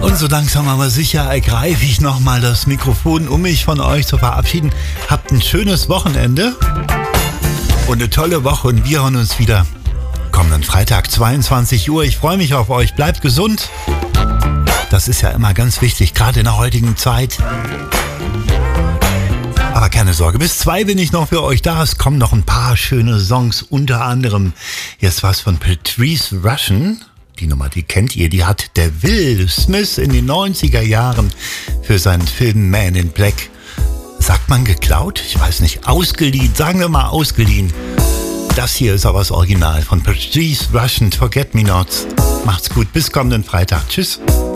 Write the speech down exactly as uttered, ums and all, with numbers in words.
Und so langsam aber sicher ergreife ich nochmal das Mikrofon, um mich von euch zu verabschieden. Habt ein schönes Wochenende und eine tolle Woche und wir hören uns wieder kommenden Freitag, zweiundzwanzig Uhr. Ich freue mich auf euch. Bleibt gesund. Das ist ja immer ganz wichtig, gerade in der heutigen Zeit. Aber keine Sorge, bis zwei bin ich noch für euch da. Es kommen noch ein paar schöne Songs, unter anderem jetzt was von Patrice Rushen. Die Nummer, die kennt ihr, die hat der Will Smith in den neunziger Jahren für seinen Film Man in Black, sagt man geklaut? Ich weiß nicht, ausgeliehen, sagen wir mal ausgeliehen. Das hier ist aber das Original von Patrice Rushen, Forget Me Nots. Macht's gut, bis kommenden Freitag. Tschüss.